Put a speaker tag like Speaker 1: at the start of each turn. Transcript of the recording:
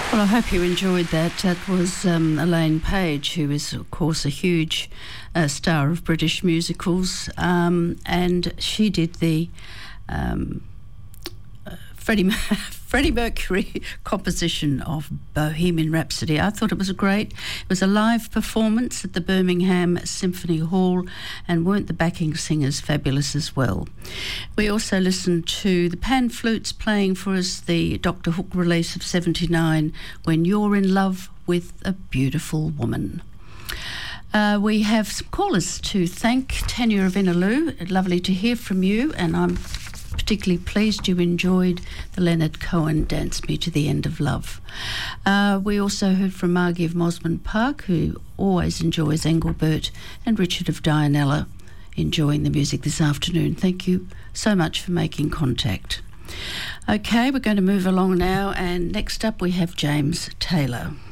Speaker 1: Well, I hope you enjoyed that. That was Elaine Page, who is, of course, a huge star of British musicals, and she did the Freddie Mercury composition of Bohemian Rhapsody. I thought it was it was a live performance at the Birmingham Symphony Hall, and weren't the backing singers fabulous as well? We also listened to the pan flutes playing for us the Dr. Hook release of 79, When You're in Love with a Beautiful Woman. We have some callers to thank. Tanya of Innaloo, lovely to hear from you, and I'm particularly pleased you enjoyed the Leonard Cohen Dance Me to the End of Love. We also heard from Margie of Mosman Park, who always enjoys Engelbert, and Richard of Dianella, enjoying the music this afternoon. Thank you so much for making contact. Okay, we're going to move along now, and next up we have James Taylor.